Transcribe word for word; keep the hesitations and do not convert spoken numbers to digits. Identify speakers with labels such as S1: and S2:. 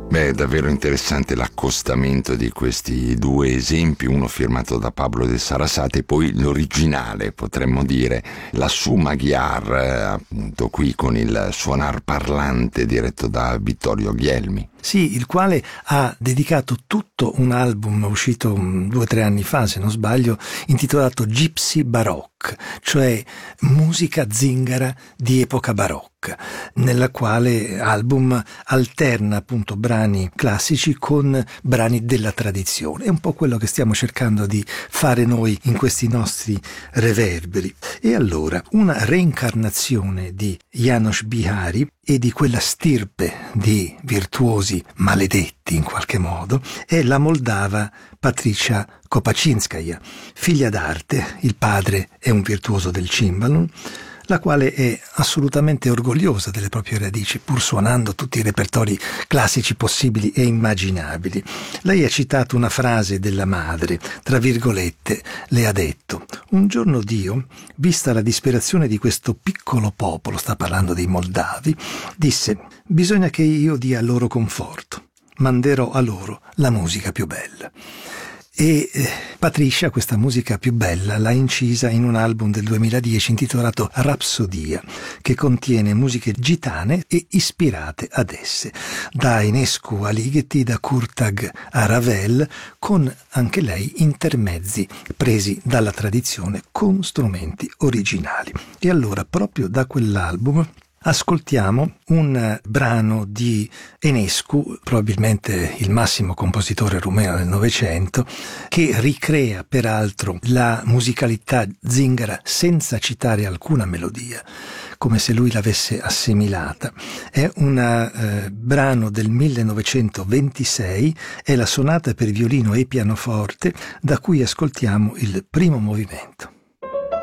S1: Beh, è davvero interessante l'accostamento di questi due esempi, uno firmato da Pablo de Sarasate e poi l'originale, potremmo dire, la Su Magyar, appunto qui con il suonar parlante diretto da Vittorio Ghielmi.
S2: Sì, il quale ha dedicato tutto un album uscito due o tre anni fa, se non sbaglio, intitolato Gypsy Baroque, cioè musica zingara di epoca barocca, nella quale album alterna appunto brani classici con brani della tradizione. È un po' quello che stiamo cercando di fare noi in questi nostri reverberi. E allora, una reincarnazione di János Bihari e di quella stirpe di virtuosi maledetti in qualche modo è la moldava Patricia Kopaczynskaja, figlia d'arte. Il padre è un virtuoso del cimbalom, la quale è assolutamente orgogliosa delle proprie radici, pur suonando tutti i repertori classici possibili e immaginabili. Lei ha citato una frase della madre, tra virgolette, le ha detto: un giorno Dio, vista la disperazione di questo piccolo popolo, sta parlando dei moldavi, disse: bisogna che io dia loro conforto, manderò a loro la musica più bella. E eh, Patricia questa musica più bella l'ha incisa in un album del duemiladieci intitolato Rapsodia, che contiene musiche gitane e ispirate ad esse, da Enescu a Ligeti, da Kurtag a Ravel, con anche lei intermezzi presi dalla tradizione con strumenti originali. E allora proprio da quell'album ascoltiamo un brano di Enescu, probabilmente il massimo compositore rumeno del Novecento, che ricrea peraltro la musicalità zingara senza citare alcuna melodia, come se lui l'avesse assimilata. È un eh, brano del millenovecentoventisei, è la sonata per violino e pianoforte, da cui ascoltiamo il primo movimento.